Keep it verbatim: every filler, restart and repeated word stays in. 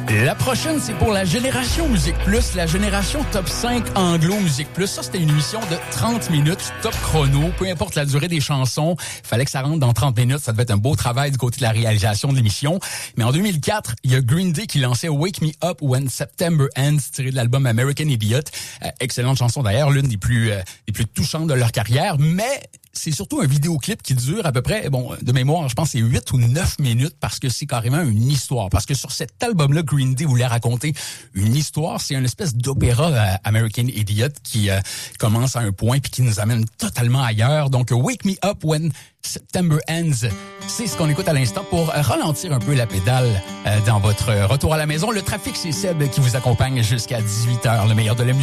La prochaine, c'est pour la Génération Musique Plus, la Génération Top cinq Anglo Musique Plus. Ça, c'était une émission de trente minutes, top chrono, peu importe la durée des chansons. Fallait que ça rentre dans trente minutes. Ça devait être un beau travail du côté de la réalisation de l'émission. Mais en deux mille quatre, il y a Green Day qui lançait Wake Me Up When September Ends, tiré de l'album American Idiot. Euh, excellente chanson d'ailleurs, l'une des plus, euh, des plus touchantes de leur carrière. Mais c'est surtout un vidéoclip qui dure à peu près, bon, de mémoire, je pense que c'est huit ou neuf minutes parce que c'est carrément une histoire. Parce que sur cet album-là, Green Day voulait raconter une histoire. C'est une espèce d'opéra euh, American Idiot qui euh, commence à un point puis qui nous amène totalement ailleurs. Donc, Wake Me Up When September Ends, c'est ce qu'on écoute à l'instant pour ralentir un peu la pédale euh, dans votre retour à la maison. Le trafic, c'est Seb qui vous accompagne jusqu'à dix-huit heures. Le meilleur de la musique.